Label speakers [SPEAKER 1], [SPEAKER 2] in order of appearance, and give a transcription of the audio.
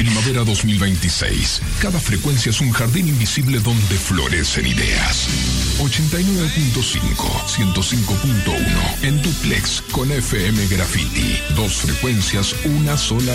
[SPEAKER 1] Primavera 2026. Cada frecuencia es un jardín invisible donde florecen ideas. 89.5, 105.1 en duplex con FM Graffiti. 2 frecuencias, una sola